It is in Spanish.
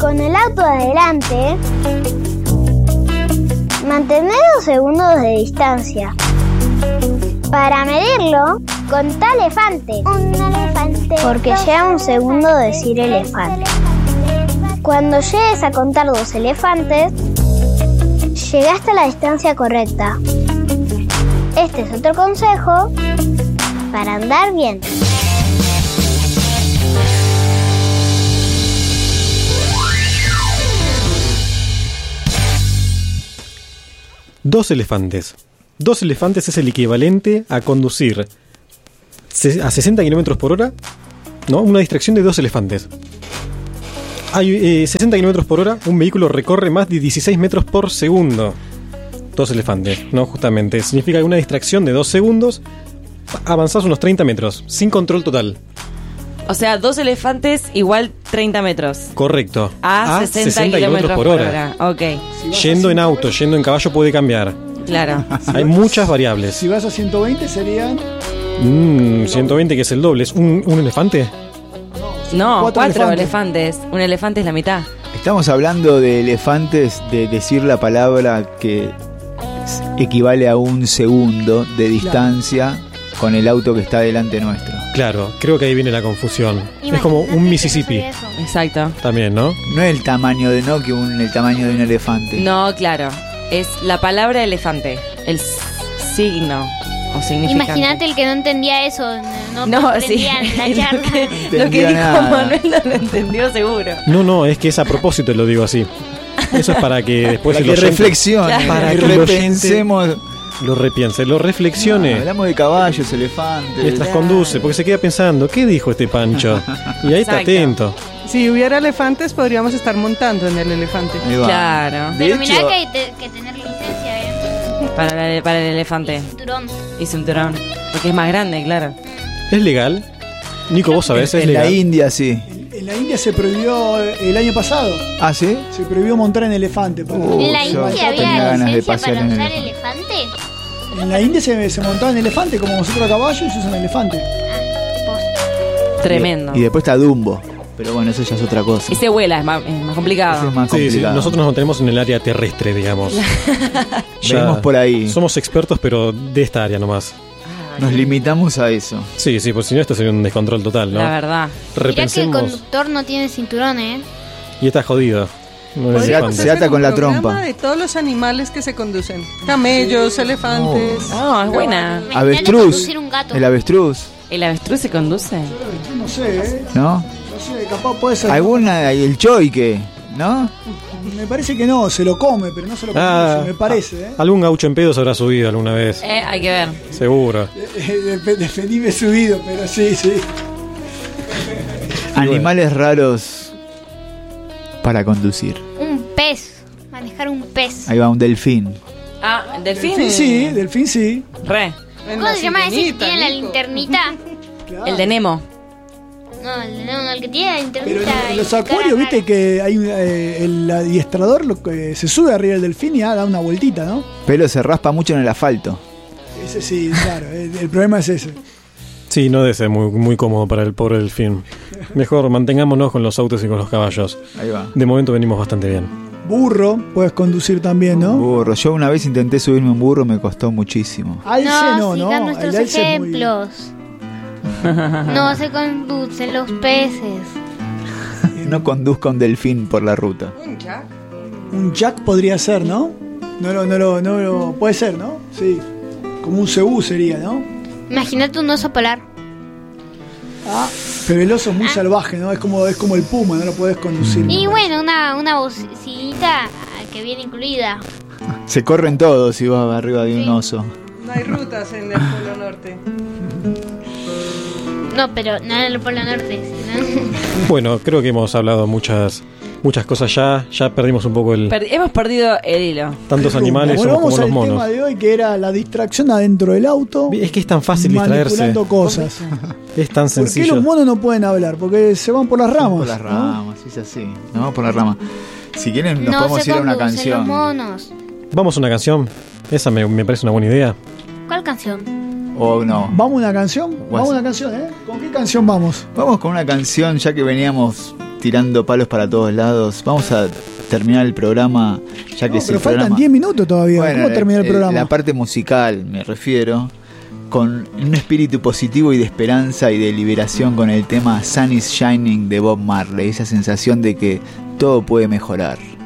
Con el auto adelante, mantener 2 segundos de distancia. Para medirlo, contá elefante. Un elefante. Porque lleva 1 segundo decir elefante. Cuando llegues a contar 2 elefantes, llegaste a la distancia correcta. Este es otro consejo para andar bien. Dos elefantes. 2 elefantes es el equivalente a conducir a 60 km por hora. No, una distracción de 2 elefantes. Hay 60 km por hora, un vehículo recorre más de 16 metros por segundo. 2 elefantes, ¿no? Justamente. Significa que una distracción de 2 segundos, avanzás unos 30 metros, sin control total. O sea, 2 elefantes igual 30 metros. Correcto. A 60 kilómetros por hora. Ok. Yendo en auto, yendo en caballo puede cambiar. Claro. Hay muchas variables. Si vas a 120 serían... 120 que es el doble. ¿Es un elefante? No, 4 elefantes. Un elefante es la mitad. Estamos hablando de elefantes, de decir la palabra que equivale a 1 segundo de distancia con el auto que está delante nuestro. Claro, creo que ahí viene la confusión. Imagínate, es como un Mississippi. Exacto. También, ¿no? No es el tamaño de el tamaño de un elefante. No, claro. Es la palabra elefante. El signo o significante. Imagínate el que no entendía eso. No sí. la charla. Lo que dijo Manuel no lo entendió seguro. No, es que es a propósito, lo digo así. Eso es para que después para que reflexione, para que que repensemos. Lo repiense, lo reflexione. Hablamos de caballos, elefantes. Mientras conduce, porque se queda pensando, ¿qué dijo este Pancho? Y ahí está atento. Si hubiera elefantes, podríamos estar montando en el elefante. Claro. Pero mirá que hay que tener licencia, Para el elefante. Y cinturón. Porque es más grande, claro. ¿Es legal? Nico, vos sabés, ¿es en legal? la India, sí. En la India se prohibió el año pasado. ¿Ah, sí? Se prohibió montar en elefante. ¿En la India había licencia para usar elefante? En la India se montaba en elefante, como nosotros a caballo, y se usan elefante. Tremendo. Y después está Dumbo. Pero bueno, eso ya es otra cosa. Ese vuela, es más complicado. Es más complicado. Sí, nosotros nos mantenemos en el área terrestre, digamos. Venimos por ahí. Somos expertos, pero de esta área nomás. Nos limitamos a eso. Sí, pues si no, esto sería un descontrol total, ¿no? La verdad. Mirá que el conductor no tiene cinturón, Y está jodido. No se ata con la trompa. De todos los animales que se conducen. Camellos, elefantes. Es buena. Avestruz. El avestruz. ¿El avestruz se conduce? No sé, ¿No? No sé, capaz puede ser. El choique, ¿no? Me parece que no, se lo come, pero no se lo conduce, me parece. Algún gaucho en pedo se habrá subido alguna vez. Hay que ver. Seguro. Defendíme subido, pero sí. Animales raros para conducir. Un pez. Manejar un pez. Ahí va, un delfín. ¿El delfín? Delfín sí. Re. ¿Cómo se llama ese que tiene la linternita? Claro. El de Nemo. No, el que tiene la internita. Pero en los acuarios, viste que hay el adiestrador se sube arriba del delfín y da una vueltita, ¿no? Pero se raspa mucho en el asfalto. Ese sí, claro, el problema es ese. Sí, no debe ser muy, muy cómodo para el pobre delfín. Mejor mantengámonos con los autos y con los caballos. Ahí va. De momento venimos bastante bien. Burro, puedes conducir también, ¿no? Burro. Yo una vez intenté subirme un burro, me costó muchísimo. Alce no. Sigan nuestros ejemplos. No se conducen los peces. No conduzca un delfín por la ruta. Un jack podría ser, ¿no? No puede ser, ¿no? Sí. Como un cebú sería, ¿no? Imagínate un oso polar. Pero el oso es muy salvaje, ¿no? Es como el puma, no lo podés conducir. Y bueno, una bocinita que viene incluida. Se corren todos si vas arriba de un oso. No hay rutas en el Polo Norte. No, pero no en el Polo Norte, sino... Bueno, creo que hemos hablado muchas cosas ya perdimos un poco hemos perdido el hilo. Tantos animales somos como los monos. Vamos al tema de hoy, que era la distracción adentro del auto. Es que es tan fácil distraerse. Manipulando cosas. Es tan sencillo. ¿Por qué los monos no pueden hablar? Porque se van por las ramas. Por las ramas, ¿no? Es así. Nos vamos por las ramas. Si quieren nos podemos ir a una canción. Los monos. Vamos a una canción. Esa me parece una buena idea. ¿Cuál canción? O no. ¿Vamos a una canción? Vamos a una canción, ¿eh? ¿Con qué canción vamos? Vamos con una canción, ya que veníamos tirando palos para todos lados. Vamos a terminar el programa, ya que es pero el faltan programa. 10 minutos todavía. Bueno, ¿Cómo termina el programa? La parte musical, me refiero, con un espíritu positivo y de esperanza y de liberación con el tema Sun is Shining de Bob Marley. Esa sensación de que todo puede mejorar.